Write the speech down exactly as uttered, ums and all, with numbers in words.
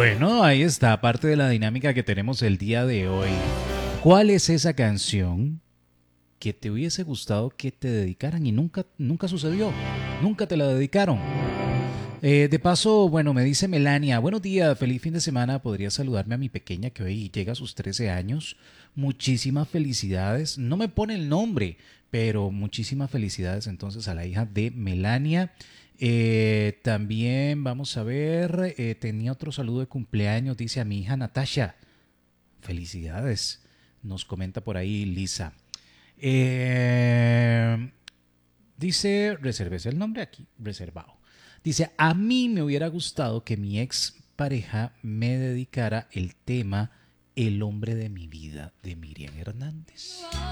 Bueno, ahí está, parte de la dinámica que tenemos el día de hoy. ¿Cuál es esa canción que te hubiese gustado que te dedicaran y nunca, nunca sucedió? Nunca te la dedicaron. Eh, de paso, bueno, me dice Melania, buenos días, feliz fin de semana, podría saludarme a mi pequeña que hoy llega a sus trece años. Muchísimas felicidades. No me pone el nombre, pero muchísimas felicidades entonces a la hija de Melania. Eh, también vamos a ver, eh, tenía otro saludo de cumpleaños, dice a mi hija Natasha. Felicidades, nos comenta por ahí Lisa. Eh, dice, reserves el nombre aquí, reservado. Dice, a mí me hubiera gustado que mi ex pareja me dedicara el tema El hombre de mi vida de Miriam Hernández.